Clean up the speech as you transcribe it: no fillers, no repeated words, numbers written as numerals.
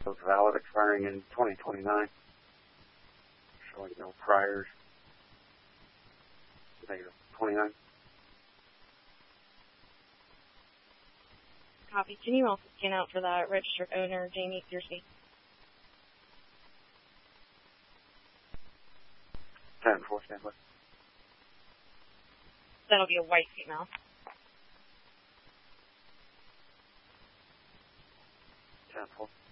valid, expiring in 2029. Showing no priors. Negative 29. Copy. Can you also scan out for that registered owner, Jamie Piercy? 10-4, stand by. That'll be a white female. 10-4.